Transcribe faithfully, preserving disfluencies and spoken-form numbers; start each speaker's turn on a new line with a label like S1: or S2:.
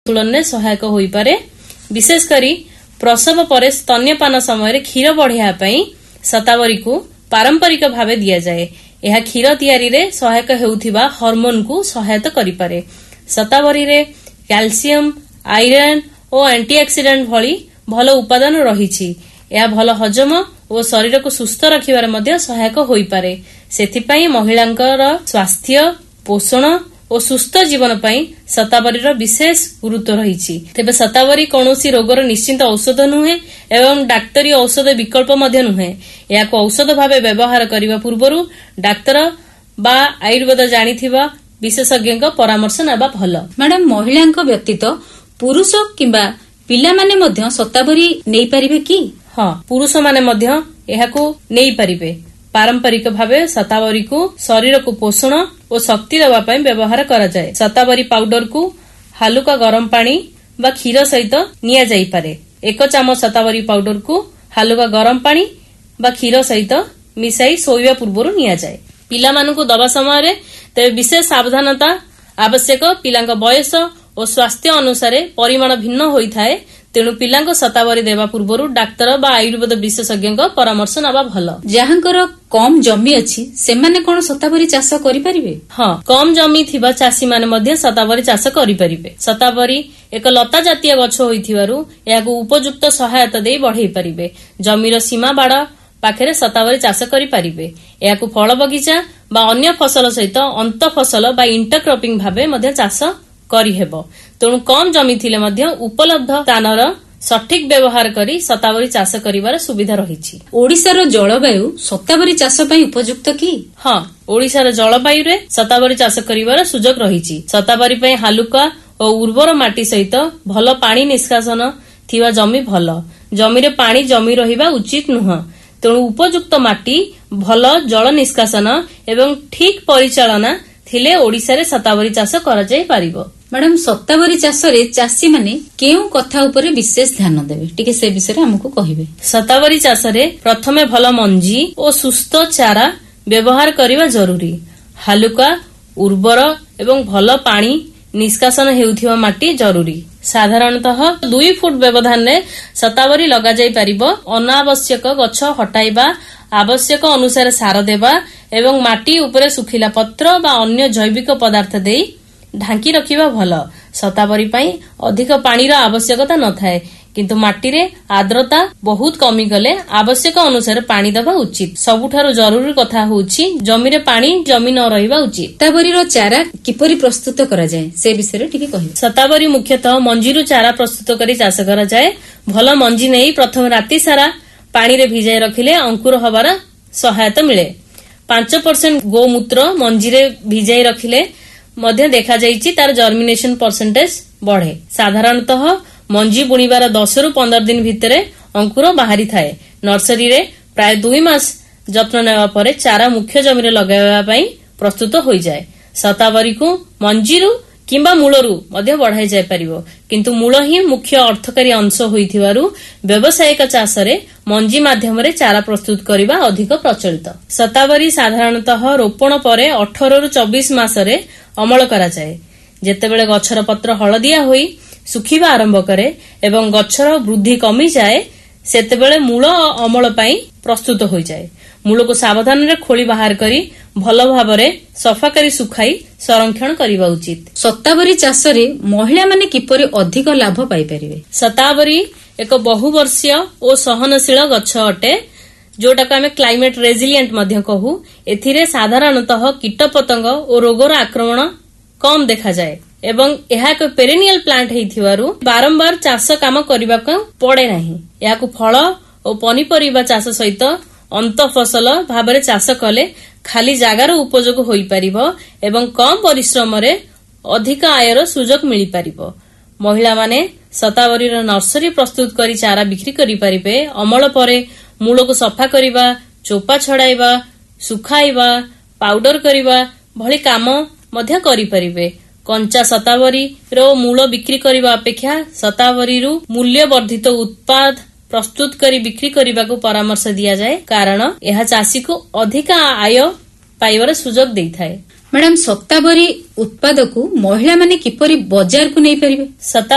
S1: तुलन सहायक होई पारे। विशेष करी प्रसव पर स्तन्यपान समय क्षीर बढ़िया शतावरी को पारंपरिक भाव दि जाए। यह क्षीर तैयारी रे सहायक हेउथिबा हार्मोन को सहायता करि पारे। शतावरी रे कैल्शियम, आयरन और एंटीऑक्सीडेंट भली भल उपादान रहिछि। यह भल हजम और शरीर को सुस्थ रखिबार मध्ये सहायक होई पारे। सेथिपई महिलांकर स्वास्थ्य, पोषण और सुस्थ जीवन पई शतावरीर विशेष गुरुत्व रहिछि। तेबे शतावरी कोनोसी रोगर निश्चित औषध नुहे एवं डाक्तरी औषध विकल्प मध्ये नुहे। याको औषध भावे व्यवहार करिवा पूर्वरु डाक्तर बा आयुर्वेद जानिथिबा विशेषज्ञ परामर्श नेबा भल।
S2: मैडम, महिलांक व्यतीत पुरुष किंबा पिला माने मध्य शतावरी नै परिबे कि?
S1: हाँ, पुरुष माने मध्य एहाको नै परिबे। पारंपरिक भावे शतावरी को शरीर को पोषण और शक्ति देवा पई व्यवहार करा जाए। शतावरी पाउडर को हालुका गरम पानी बा क्षीर सहित निया जाई पारे। एक चामच शतावरी पाउडर को हालुका गरम पानी बा क्षीर सहित मिसाई सोइबा पूर्वरु निया जाए। पिला मानकु दबा समय रे ते विशेष सावधानता आवश्यक। पिलांक बयस और स्वास्थ्य अनुसार परिमाण भिन्न होई थाए। तेणु पिलांको शतावरी देवा पूर्वरु डाक्तर बा आयुर्वेद विशेषज्ञ परामर्श नबा भल।
S2: जहाँकर कम जमी अछि सेमाने कोन शतावरी चाष करि परिबे?
S1: हाँ, कम जमी थिबा चासी माने मध्ये शतावरी चाष करि परिबे। शतावरी एक लता जातीय गछ होइथिबारु याको उपयुक्त सहायता देई बढ़ाई परिबे। जमीर सीमा बाड़ पाखरे शतावरी चाष करि परिबे। याको फल बगीचा बा अन्य फसल सहित अंत फसल बा इंटरक्रॉपिंग भाबे मध्ये चाष करि हेबो। तेणु कम जमी थिले मध्ये उपलब्ध स्थानर सठिक व्यवहार करी शतावरी चाष करिवार सुविधा रहिछि।
S2: ओडिशार जलवायु शतावरी चाष पई उपयुक्त कि?
S1: हाँ, ओडिशार जलवायु रे शतावरी चाष करिवार सुजोग रहिछि। शतावरी पई हालुका और उर्वर माटी सहित भल पानी निष्कासन थिवा जमी भल। जमी रे पानी जमी रहिबा उचित नुह। तेणु उपयुक्त माटी, भल जल निष्कासन एवं ठीक परिचालना थिले ओडिसा रे शतावरी चाष करा जाय पारिबो।
S2: मैडम, शतावरी चाष रे चासी माने केउ कथा उपरे विशेष ध्यान देबे, टिके से विषय रे हमकु कहिबे।
S1: शतावरी चाष रे प्रथमे भल मंजी और सुस्थ चारा व्यवहार करिवा जरूरी। हालुका, उर्वर एवं भल पानी निष्कासन हेउथिबा माटी जरूरी। साधारणतः दुई फुट व्यवधान रे शतावरी लगा जाय पारिबो। अनावश्यक गछ हटाइबा, आवश्यक अनुसार सार देबा एवं माटी उपरे सुखिला पत्र बा अन्य जैविक पदार्थ देई ढांकी रखिबा भल। शतावरी पई अधिक पानीर आवश्यकता न थाए, किंतु माटी रे आर्द्रता बहुत कमी गले आवश्यक अनुसार पानी देबा उचित। सबुठारु जरूरी कथा होउछि जमी रे पानी जमी न रहिबा उचित।
S2: शतावरी रो चारा किपरि प्रस्तुत करा जाय से विषय रे टिके कहि।
S1: शतावरी मुख्यतः मंजीरु चारा प्रस्तुत करी चाष करा जाय। भल मंजी नै प्रथम राति सारा पानी रे भिजाय रखिले अंकुर हबार सहायता मिले। पांच परसेंट गोमूत्र मंजी रे भिजाय रखिले मध्य देखा जाइछि तार जर्मिनेशन परसेंटेज बढ़े। साधारणतः मंजी बुणीबार दस रु पंद्रह दिन भितरे अंकुर बाहरी थाए। नर्सरी रे प्राय दुई मास जत्न नेवा परे चारा मुख्य जमी रे लगाइबा पई प्रस्तुत होई जाय। शतावरी को मंजीरु किंबा मूलरू मध्य बढ़ाई जाय परिबो, किंतु मूल ही मुख्य अर्थकारी अंश होइथिबारु व्यवसायिक चाष रे मंजी माध्यम रे चारा प्रस्तुत करिबा अधिक प्रचलित। शतावरी साधारणतः रोपण परे अठारह रु चौबीस मास रे अमल करा जाय। जेतेबेले गछर पत्र हळदिया होई सुखिबा आरंभ करे एवं गछर वृद्धि कमी जाए सेतेबेले मूल अमल पई प्रस्तुत होई जाय। मूल को सावधान रे खोली बाहर करी भल भाबरे सफा करी सुखाई संरक्षण करिबा उचित।
S2: शतावरी चाष रे महिला माने किपरि अधिक लाभ पाई परिबे?
S1: शतावरी एक बहुवर्षीय और सहनशील गछ अटे, जोटा को आमे क्लाइमेट रेजिलिएंट मध्य कहू। एथिरे साधारणतः कीट पतंग और रोगर आक्रमण कम देखा जाए एवं यह एक पेरेनियल प्लांट हेइथिबारु बारंबार चाष काम करिबा को पड़े नाही। याकु फल और पनीपरिबा चाष सहित अंत फसल भाबरे चाष कले खाली जागार उपयोग होई परिबो एवं कम परिश्रम रे अधिक आयर सुजोग मिली परिबो। महिला माने शतावरी नर्सरी प्रस्तुत करी चारा बिक्री करि परिबे। अमल परे मूल को सफा करिबा, चोपा छड़ाइबा, सुखाइबा, पाउडर करिबा भली काम मध्य करि परिबे। कंचा शतावरी रो मूल बिक्री करिबा अपेक्षा शतावरी रु मूल्य वर्धित उत्पाद प्रस्तुत करी बिक्री करने को परामर्श दिया जाए, कारण यह चाषी को अधिक आय पाइबार सुजोग देइथाए।
S2: मैडम, शतावरी उत्पाद को महिला माने किपरि बाजार को नहीं परिबे?